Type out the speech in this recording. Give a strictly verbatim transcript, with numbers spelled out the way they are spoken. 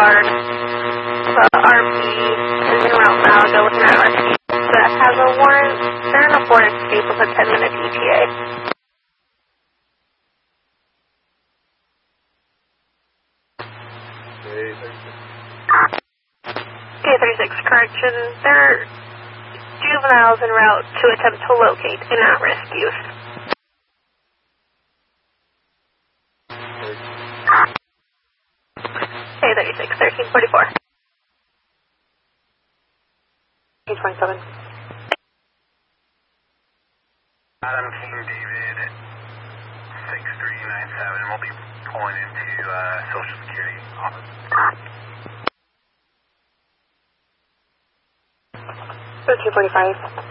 guard. The R P is en route now, go with an rescue. That has a warrant. They're in a board escape with a ten minute E T A. K thirty-six, correction. They're juveniles en route to attempt to locate an at-risk youth. K thirty-six, thirteen forty-four. K twenty-seven. Adam King David, six three nine seven. We'll be pulling into uh, Social Security office. thirteen forty-five.